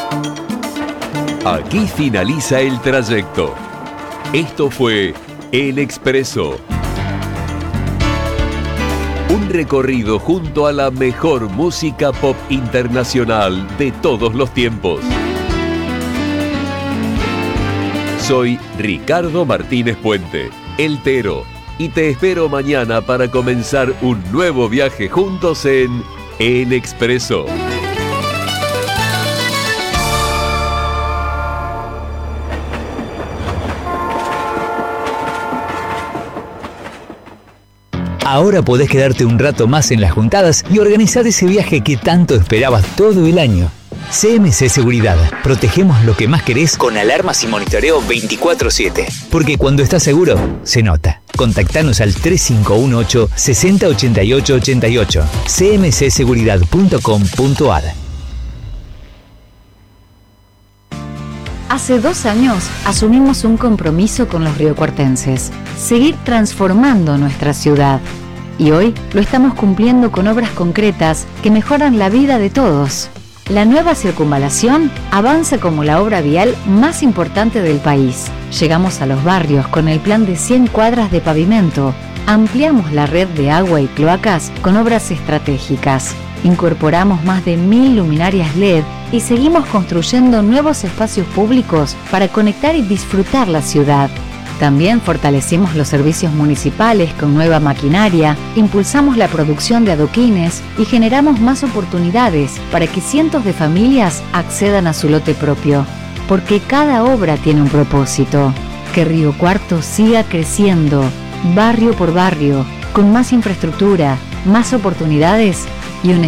Aquí finaliza el trayecto. Esto fue El Expreso. Un recorrido junto a la mejor música pop internacional de todos los tiempos. Soy Ricardo Martínez Puente, El Tero, y te espero mañana para comenzar un nuevo viaje juntos en El Expreso. Ahora podés quedarte un rato más en las juntadas y organizar ese viaje que tanto esperabas todo el año. CMC Seguridad. Protegemos lo que más querés con alarmas y monitoreo 24/7. Porque cuando estás seguro, se nota. Contactanos al 3518 60 88 88. cmcseguridad.com.ar. Hace 2 años asumimos un compromiso con los riocuartenses, seguir transformando nuestra ciudad. Y hoy lo estamos cumpliendo con obras concretas que mejoran la vida de todos. La nueva circunvalación avanza como la obra vial más importante del país. Llegamos a los barrios con el plan de 100 cuadras de pavimento. Ampliamos la red de agua y cloacas con obras estratégicas. Incorporamos más de 1000 luminarias LED y seguimos construyendo nuevos espacios públicos para conectar y disfrutar la ciudad. También fortalecimos los servicios municipales con nueva maquinaria, impulsamos la producción de adoquines y generamos más oportunidades para que cientos de familias accedan a su lote propio. Porque cada obra tiene un propósito. Que Río Cuarto siga creciendo, barrio por barrio, con más infraestructura, más oportunidades y un